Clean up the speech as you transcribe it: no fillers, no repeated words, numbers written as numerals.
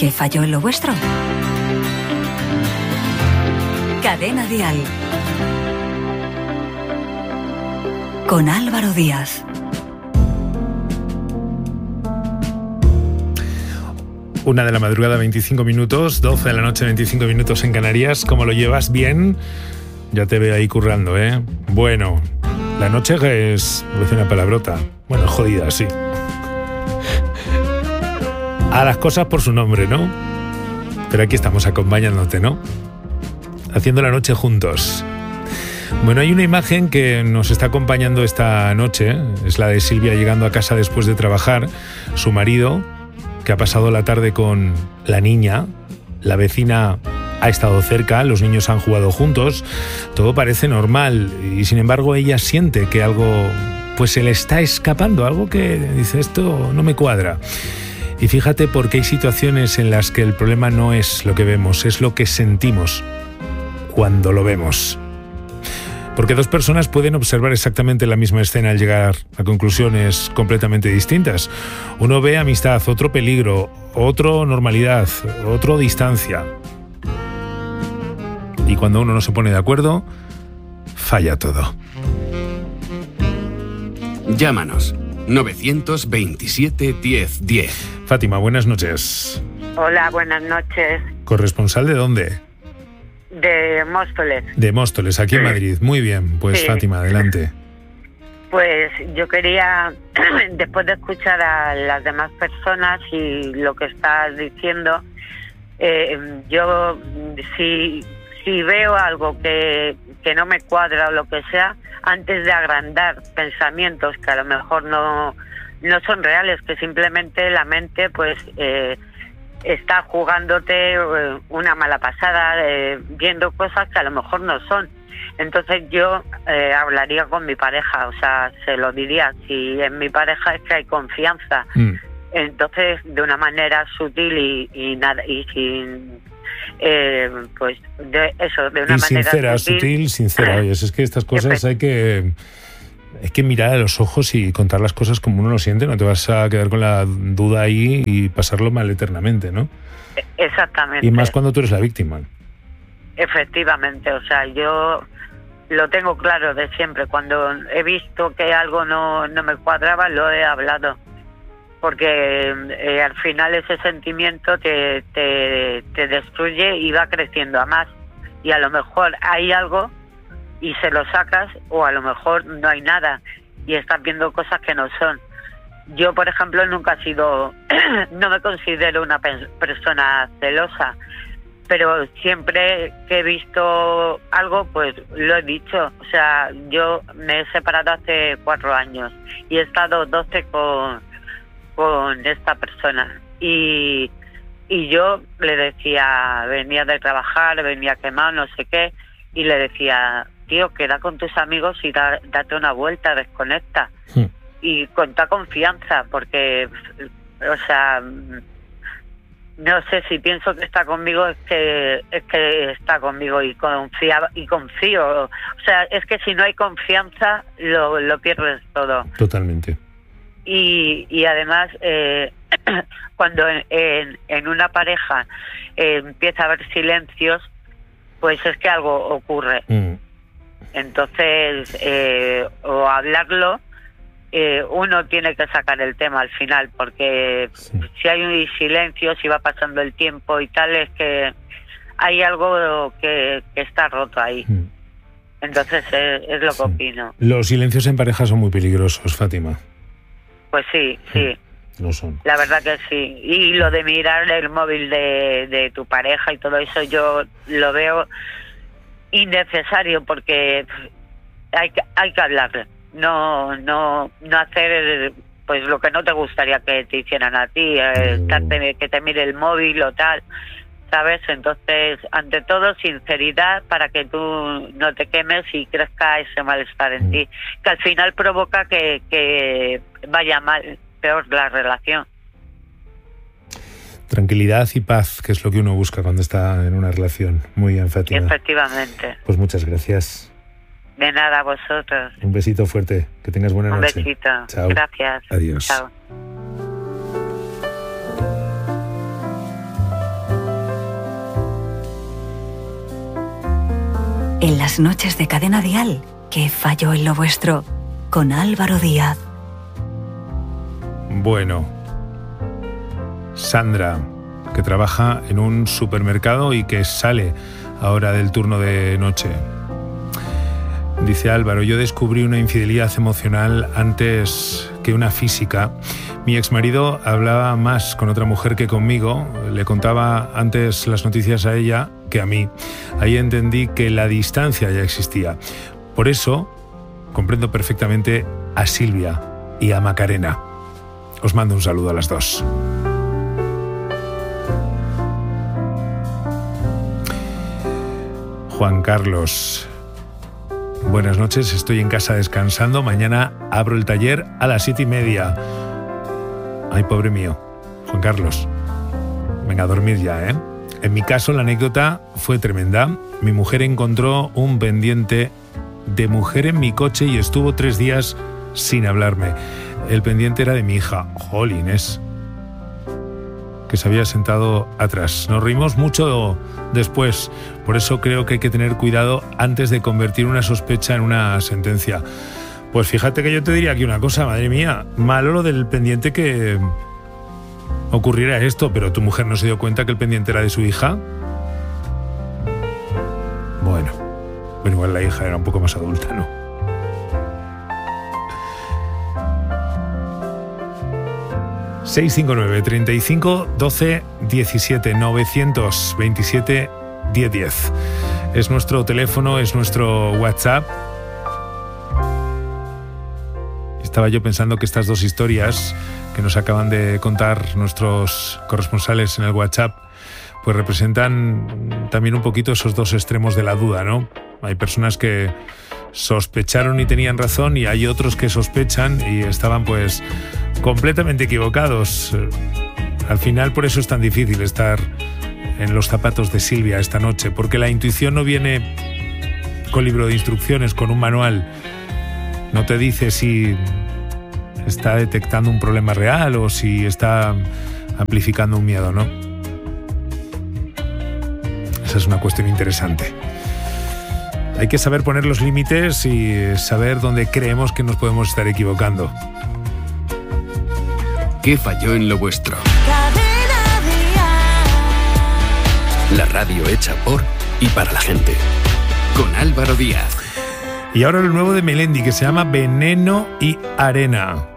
¿Qué falló en lo vuestro? Cadena Dial. Con Álvaro Díaz. Una de la madrugada, 25 minutos, 12 de la noche, 25 minutos en Canarias. ¿Cómo lo llevas? ¿Bien? Ya te veo ahí currando, ¿eh? Bueno, la noche es... voy a decir una palabrota. Bueno, jodida, sí. A las cosas por su nombre, ¿no? Pero aquí estamos acompañándote, ¿no? Haciendo la noche juntos. Bueno, hay una imagen que nos está acompañando esta noche. Es la de Silvia llegando a casa después de trabajar. Su marido, que ha pasado la tarde con la niña. La vecina ha estado cerca, los niños han jugado juntos. Todo parece normal y sin embargo ella siente que algo pues se le está escapando, algo que dice esto no me cuadra. Y fíjate porque hay situaciones en las que el problema no es lo que vemos, es lo que sentimos cuando lo vemos. Porque dos personas pueden observar exactamente la misma escena al llegar a conclusiones completamente distintas. Uno ve amistad, otro peligro, otro normalidad, otro distancia. Y cuando uno no se pone de acuerdo, falla todo. Llámanos 927 10 10. Fátima, buenas noches. Hola, buenas noches. ¿Corresponsal de dónde? De Móstoles. De Móstoles, aquí en Madrid. Muy bien, pues sí. Fátima, adelante. Pues yo quería, después de escuchar a las demás personas y lo que estás diciendo, yo si veo algo que no me cuadra o lo que sea, antes de agrandar pensamientos que a lo mejor no son reales, que simplemente la mente pues está jugándote una mala pasada, viendo cosas que a lo mejor no son. Entonces yo hablaría con mi pareja, o sea, se lo diría, si en mi pareja es que hay confianza, entonces de una manera sutil y sin pues de eso, de una y manera sincera, sutil, sincera. Oye, es que estas cosas hay que mirar a los ojos y contar las cosas como uno lo siente, no te vas a quedar con la duda ahí y pasarlo mal eternamente, ¿no? Exactamente. Y más cuando tú eres la víctima. Efectivamente, o sea, yo lo tengo claro de siempre. Cuando he visto que algo no me cuadraba, lo he hablado. Porque al final ese sentimiento te destruye y va creciendo a más. Y a lo mejor hay algo y se lo sacas, o a lo mejor no hay nada y estás viendo cosas que no son. Yo, por ejemplo, nunca he sido, no me considero una persona celosa, pero siempre que he visto algo, pues lo he dicho. O sea, yo me he separado hace 4 años y he estado 12 con esta persona. Y yo le decía, venía de trabajar, venía quemado, no sé qué, y le decía, tío, queda con tus amigos y date una vuelta, desconecta. Y con toda confianza, porque, o sea, no sé, si pienso que está conmigo es que está conmigo y confío. O sea, es que si no hay confianza, lo pierdes todo. Totalmente. Y además, cuando en una pareja empieza a haber silencios, pues es que algo ocurre. Entonces, o hablarlo, uno tiene que sacar el tema al final, porque si hay un silencio, si va pasando el tiempo y tal, es que hay algo que está roto ahí. Entonces, es lo que opino. Los silencios en pareja son muy peligrosos, Fátima. Pues sí. Lo son. La verdad que sí. Y lo de mirar el móvil de tu pareja y todo eso, yo lo veo innecesario, porque hay que hablar, no hacer pues lo que no te gustaría que te hicieran a ti, que te mire el móvil o tal, ¿sabes? Entonces, ante todo, sinceridad, para que tú no te quemes y crezca ese malestar en ti, que al final provoca que vaya peor la relación. Tranquilidad y paz, que es lo que uno busca cuando está en una relación. Muy bien, Fátima. Efectivamente. Pues muchas gracias. De nada, a vosotros. Un besito fuerte. Que tengas buena noche. Un besito. Chao. Gracias. Adiós. Chao. en las noches de Cadena Dial, ¿qué falló en lo vuestro? Con Álvaro Díaz. Bueno, Sandra, que trabaja en un supermercado y que sale ahora del turno de noche. Dice Álvaro, yo descubrí una infidelidad emocional antes que una física. Mi exmarido hablaba más con otra mujer que conmigo, le contaba antes las noticias a ella que a mí. Ahí entendí que la distancia ya existía. Por eso comprendo perfectamente a Silvia y a Macarena. Os mando un saludo a las dos. Juan Carlos, buenas noches, estoy en casa descansando. Mañana abro el taller a las 7:30. Ay, pobre mío. Juan Carlos, venga a dormir ya, ¿eh? En mi caso, la anécdota fue tremenda. Mi mujer encontró un pendiente de mujer en mi coche y estuvo 3 días sin hablarme. El pendiente era de mi hija, Jolines, que se había sentado atrás. Nos reímos mucho después, por eso creo que hay que tener cuidado antes de convertir una sospecha en una sentencia. Pues fíjate que yo te diría aquí una cosa, madre mía, malo lo del pendiente que ocurriera esto, pero tu mujer no se dio cuenta que el pendiente era de su hija. Bueno, igual la hija era un poco más adulta, ¿no? ...659 35 12 17 927 1010. Es nuestro teléfono, es nuestro WhatsApp. Estaba yo pensando que estas dos historias que nos acaban de contar nuestros corresponsales en el WhatsApp, pues representan también un poquito esos dos extremos de la duda, ¿no? Hay personas que sospecharon y tenían razón, y hay otros que sospechan y estaban pues completamente equivocados. Al final, por eso es tan difícil estar en los zapatos de Silvia esta noche, porque la intuición no viene con libro de instrucciones, con un manual. No te dice si está detectando un problema real o si está amplificando un miedo, ¿no? Esa es una cuestión interesante. Hay que saber poner los límites y saber dónde creemos que nos podemos estar equivocando. ¿Qué falló en lo vuestro? La radio hecha por y para la gente. Con Álvaro Díaz. Y ahora lo nuevo de Melendi, que se llama Veneno y Arena.